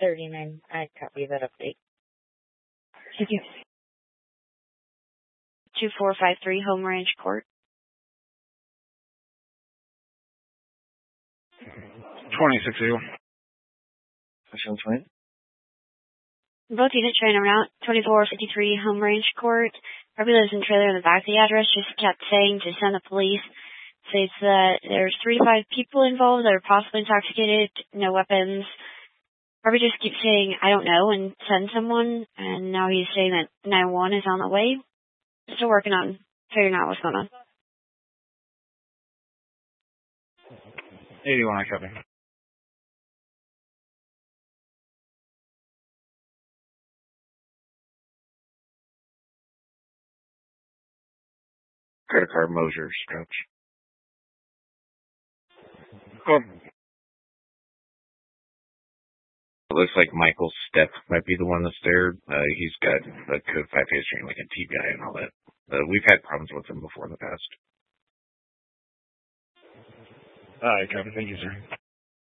39. I copy that update. Thank you. 2453 Home Ranch Court. 26-2. Official 20. Both units trying around 2453 Home Ranch Court. Probably lives in a trailer in the back of the address. Just kept saying to send the police. States that there's 3 to 5 people involved that are possibly intoxicated, no weapons. Probably just keeps saying, I don't know, and send someone. And now he's saying that 911 is on the way. Still working on figuring out what's going on. 81, I copy. Credit card Mosier stretch. Cool. It looks like Michael Stepp might be the one that's there. He's got a code 5 history and like a TBI and all that. We've had problems with him before in the past. All right, copy. Thank you, sir.